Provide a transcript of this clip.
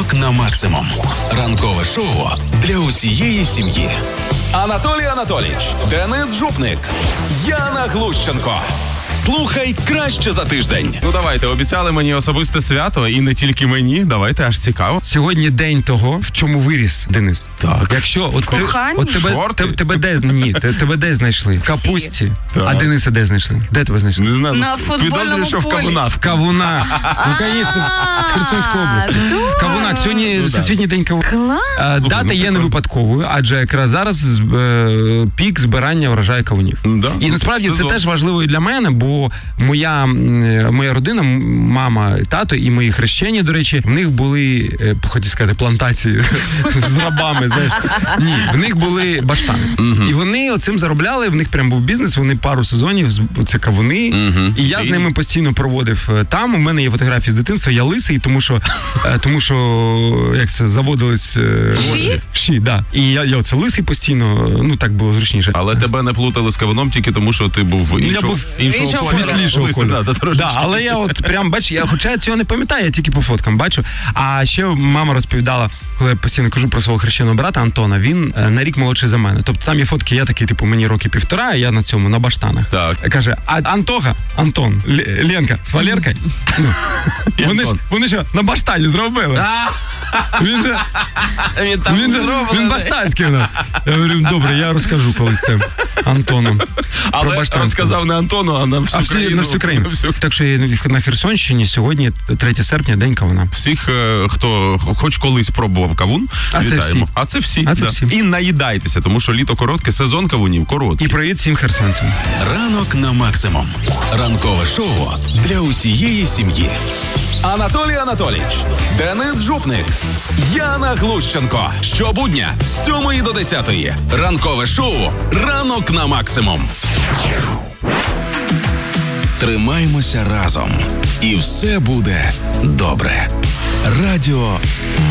Ранок на максимум. Ранкове шоу для усієї сім'ї. Анатолій Анатолійович, Денис Жупник, Яна Глущенко. Слухай краще за тиждень. Ну давайте, обіцяли мені особисте свято, і не тільки мені, давайте, аж цікаво. Сьогодні день того, в чому виріс, Денис. Так. Якщо тебе де знайшли? В капусті. Так. А Дениса де знайшли? Де тебе знайшли? Не знаю, На футбольному підозрюю, що в полі. Кавунах. В Кавунах. Ну, звісно, з Херсонської області. В Кавунах. Сьогодні Всесвітній день Кавуна. Клас. Дата є не випадковою, адже якраз зараз пік збирання врожаю кавунів. Да. І насправді це Сезон. теж важливо і для мене, бо моя родина, мама, тато і мої хрещені, до речі, в них були, хотів сказати, плантації з рабами, знаєш. Ні, в них були баштани. І вони оцим заробляли, в них прям був бізнес, вони пару сезонів, це кавуни, і я з ними постійно проводив там. У мене є фотографії з дитинства, я лисий, тому що як це, заводились вші, да. І я оце лисий постійно, ну так було зручніше. Але тебе не плутали з кавуном тільки тому, що ти був іншого кольору. Світлішого кольору. Да, Да, але я от прям, бачу, хоча я цього не пам'ятаю, я тільки по фоткам бачу. А ще мама розповідала, коли я постійно кажу про свого хрещеного брата Антона, він на рік молодший за мене. Тобто там є фотки, я такий, типу, мені роки 1,5, а я на цьому, на баштанах. Так. Каже, а Антон, Ленка з Валеркою, вони що, на баштані зробили? Він баштанський. Я говорю, добре, я розкажу колись це Антону. Але розказав не Антону, а на всю країну. На всю країну. Так що на Херсонщині сьогодні 3 серпня, день кавуна. Всіх, хто хоч колись пробував кавун, вітаємо. А це всі. І наїдайтеся, тому що літо коротке, сезон кавунів короткий. І привіт всім херсонцям. Ранок на максимум. Ранкове шоу для усієї сім'ї. Анатолій Анатолійович, Денис Жупник, Яна Глущенко. Щобудня з 7 до 10. Ранкове шоу «Ранок на максимум». Тримаймося разом. І все буде добре. Радіо